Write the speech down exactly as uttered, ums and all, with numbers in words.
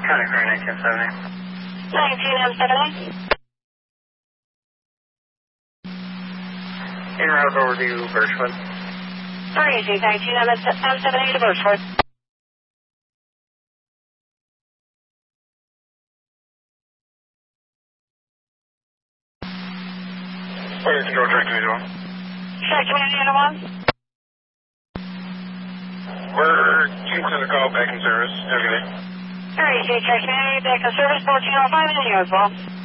County Crew nineteen seventy. nineteen seventy. En route over to Birchwood. three G nineteen seventy to Birchwood. Fire control, track community one. Track community one. We're Kingston to call, back in service. Have a good day. three G track community, back in service, fourteen oh five, and you as well.